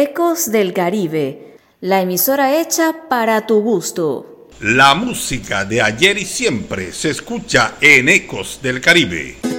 Ecos del Caribe, la emisora hecha para tu gusto. La música de ayer y siempre se escucha en Ecos del Caribe.